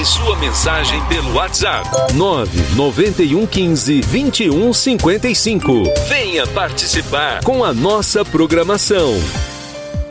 sua mensagem pelo WhatsApp 99115 2155. Venha participar com a nossa programação.